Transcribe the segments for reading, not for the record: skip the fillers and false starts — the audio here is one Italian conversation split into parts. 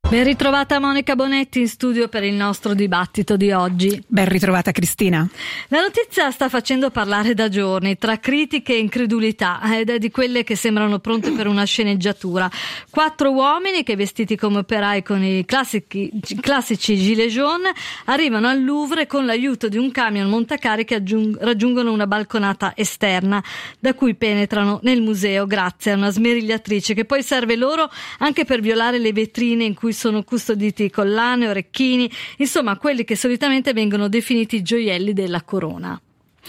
Ben ritrovata Monica Bonetti in studio per il nostro dibattito di oggi. Ben ritrovata Cristina. La notizia sta facendo parlare da giorni, tra critiche e incredulità, ed è di quelle che sembrano pronte per una sceneggiatura. 4 uomini che, vestiti come operai con i classici gilet jaune, arrivano al Louvre con l'aiuto di un camion montacariche che raggiungono una balconata esterna, da cui penetrano nel museo grazie a una smerigliatrice che poi serve loro anche per violare le vetrine in cui sono custoditi collane, orecchini, insomma quelli che solitamente vengono definiti gioielli della corona.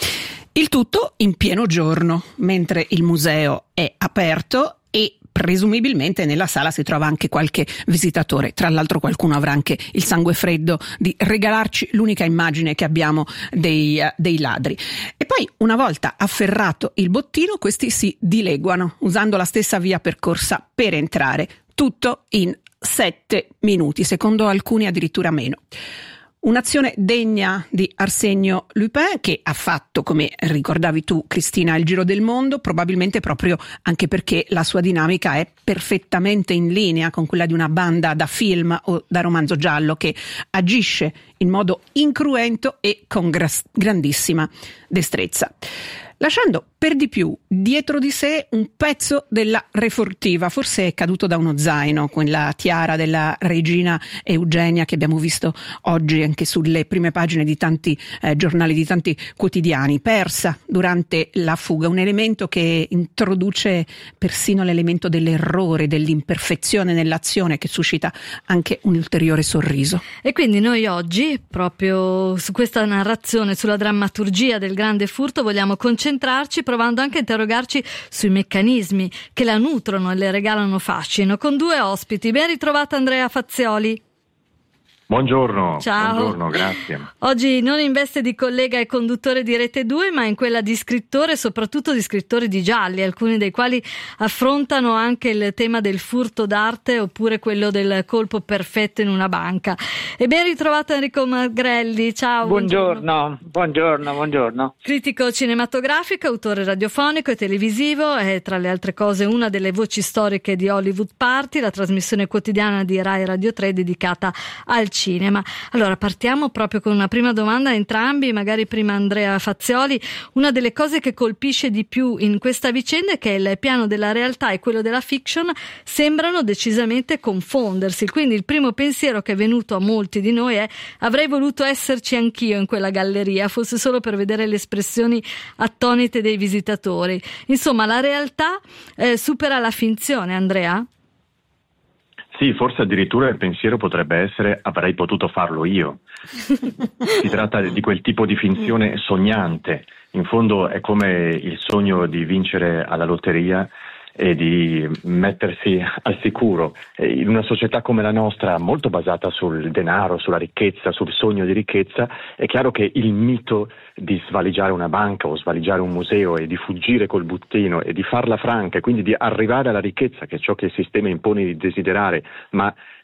Il tutto in pieno giorno, mentre il museo è aperto e presumibilmente nella sala si trova anche qualche visitatore. Tra l'altro qualcuno avrà anche il sangue freddo di regalarci l'unica immagine che abbiamo dei ladri. E poi, una volta afferrato il bottino, questi si dileguano usando la stessa via percorsa per entrare, tutto in 7 minuti, secondo alcuni addirittura meno. Un'azione degna di Arsenio Lupin, che ha fatto, come ricordavi tu Cristina, il giro del mondo, probabilmente proprio anche perché la sua dinamica è perfettamente in linea con quella di una banda da film o da romanzo giallo che agisce in modo incruento e con grandissima destrezza, lasciando per di più dietro di sé un pezzo della refurtiva. Forse è caduto da uno zaino quella tiara della regina Eugenia che abbiamo visto oggi anche sulle prime pagine di tanti giornali, di tanti quotidiani, persa durante la fuga, un elemento che introduce persino l'elemento dell'errore, dell'imperfezione nell'azione, che suscita anche un ulteriore sorriso. E quindi noi oggi, proprio su questa narrazione, sulla drammaturgia del grande furto, vogliamo concentrarci, provando anche a interrogarci sui meccanismi che la nutrono e le regalano fascino, con 2 ospiti. Ben ritrovata Andrea Fazioli. Buongiorno. Ciao. Buongiorno, grazie. Oggi non in veste di collega e conduttore di Rete 2, ma in quella di scrittore, soprattutto di scrittori di gialli, alcuni dei quali affrontano anche il tema del furto d'arte oppure quello del colpo perfetto in una banca. E ben ritrovata Enrico Magrelli. Ciao. Buongiorno. Critico cinematografico, autore radiofonico e televisivo, è tra le altre cose una delle voci storiche di Hollywood Party, la trasmissione quotidiana di Rai Radio 3 dedicata al cinema. Allora partiamo proprio con una prima domanda a entrambi, magari prima Andrea Fazioli. Una delle cose che colpisce di più in questa vicenda è che il piano della realtà e quello della fiction sembrano decisamente confondersi, quindi il primo pensiero che è venuto a molti di noi è: avrei voluto esserci anch'io in quella galleria, fosse solo per vedere le espressioni attonite dei visitatori. Insomma, la realtà supera la finzione, Andrea? Sì, forse addirittura il pensiero potrebbe essere: avrei potuto farlo io. Si tratta di quel tipo di finzione sognante. In fondo è come il sogno di vincere alla lotteria e di mettersi al sicuro. In una società come la nostra, molto basata sul denaro, sulla ricchezza, sul sogno di ricchezza, è chiaro che il mito di svaligiare una banca o svaligiare un museo e di fuggire col buttino e di farla franca e quindi di arrivare alla ricchezza, che è ciò che il sistema impone di desiderare, ma